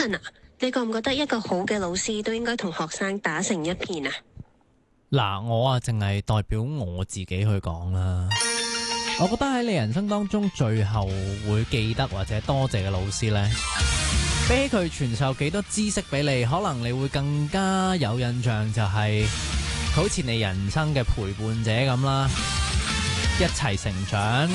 Eason 啊，你覺唔覺得一個好嘅老師都應該同學生打成一片啊？ 嗱，我淨係代表我自己去講啦。我覺得喺你人生當中最後會記得或者多謝嘅老師呢，比起佢傳授幾多知識俾你，可能你會更加有印象，就係好似你人生嘅陪伴者咁啦，一齊成長。